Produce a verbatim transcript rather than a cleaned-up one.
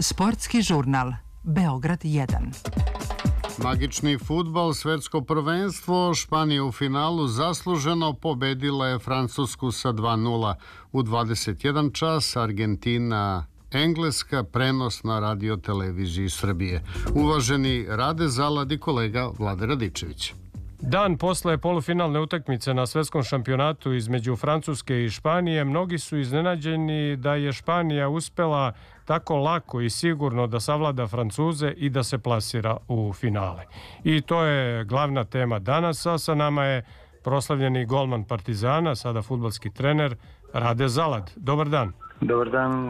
Sportski žurnal Beograd jedan. Magični fudbal, svetsko prvenstvo, Španija u finalu zasluženo pobedila je Francusku sa dva nula. U dvadeset jedan čas Argentina Engleska, prenos na radio televiziji Srbije. Uvaženi Rade Zalad i kolega Vlade Radičević. Dan posle polufinalne utakmice na svetskom šampionatu između Francuske i Španije, mnogi su iznenađeni da je Španija uspela tako lako i sigurno da savlada Francuze i da se plasira u finale. I to je glavna tema danas, a sa nama je proslavljeni golman Partizana, sada fudbalski trener Rade Zalad. Dobar dan. Dobar dan.